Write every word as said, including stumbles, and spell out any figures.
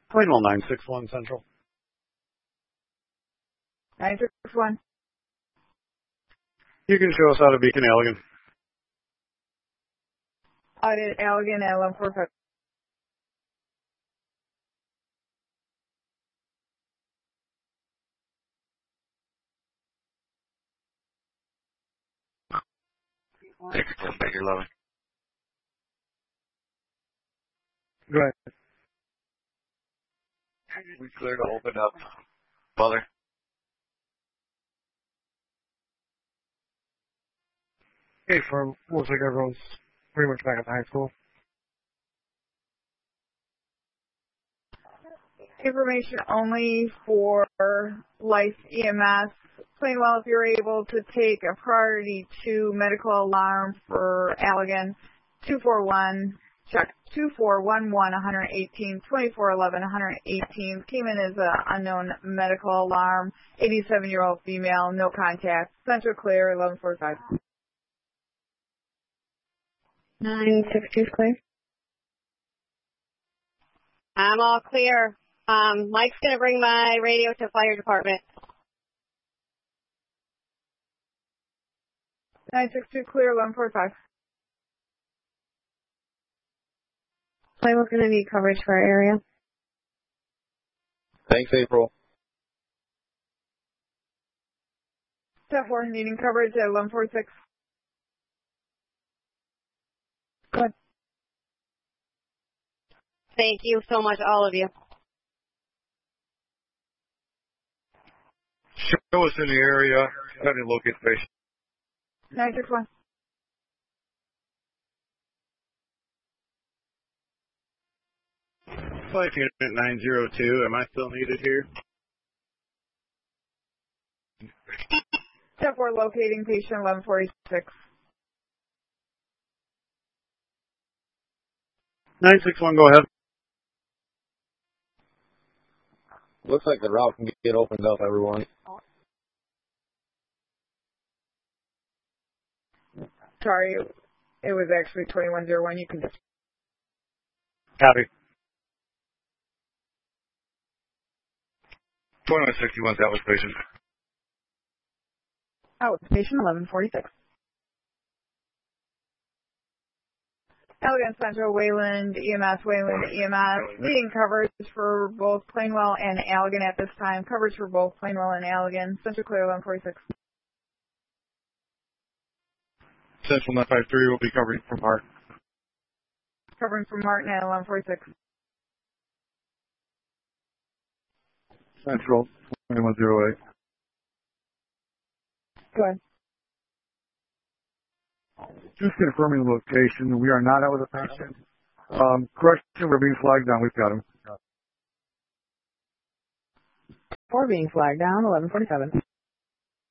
Plainwell nine six one Central. nine six one. You can show us out of Beacon Allegan. Out at Allegan at eleven forty-five. Baker ten, Baker eleven. Go ahead. We clear to open up. Butler. Okay, for looks like everyone's pretty much back at the high school. Information only for Life E M S. Plainwell, if you're able to take a priority two medical alarm for Allegan, two four one, check two four one one, one eighteen, twenty-four eleven, one eighteen, came in as an unknown medical alarm, eighty-seven-year-old female, no contact, Central clear, eleven forty-five. nine six two is clear. I'm all clear. Um, Mike's going to bring my radio to fire department. nine six two clear, eleven forty-five. Plainwell's going to need coverage for our area. Thanks, April. Step four, needing coverage at eleven forty-six. Go ahead. Thank you so much, all of you. Show us in the area. How do you locate the patient? nine six one. Flight unit nine zero two. Am I still needed here? Step four, locating patient eleven forty-six. nine six one, go ahead. Looks like the route can get opened up, everyone. Sorry, it was actually twenty-one oh one. You can just... Copy. twenty-one sixty-one, that was patient. Oh, patient eleven forty-six. Allegan Central, Wayland, E M S, Wayland, E M S, needing coverage for both Plainwell and Allegan at this time. Coverage for both Plainwell and Allegan. Central clear, eleven forty-six. Central nine five three will be covering from Hart. Covering from Martin at eleven forty-six. Central twenty-one oh eight. Go ahead. Just confirming the location. We are not out with a patient. Um, correction, we're being flagged down. We've got him. Four being flagged down, eleven forty-seven.